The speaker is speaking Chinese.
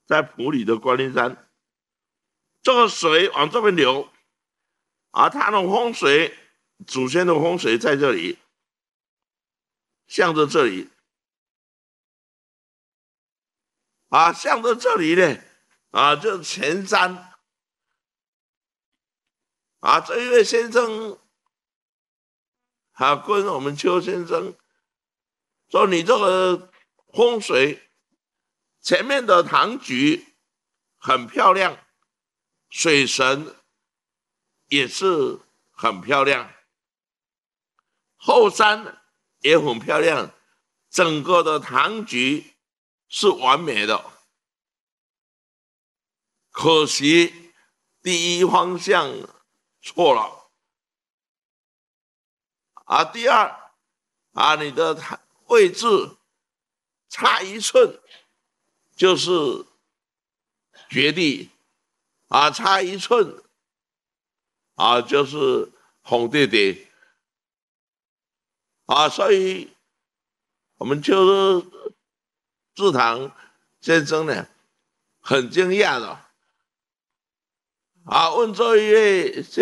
在埔里的观音山，这个水往这边流，它的风水，祖先的风水在这里，向着这里，向着这里呢，就是前山，这一位先生，跟我们邱先生说，你这个风水前面的堂局很漂亮，水神也是很漂亮，后山也很漂亮，整个的堂局是完美的。可惜第一方向错了，第二，你的位置差1寸就是绝地，差1寸就是红弟弟，所以我们就是志堂先生呢，很惊讶的，问这一位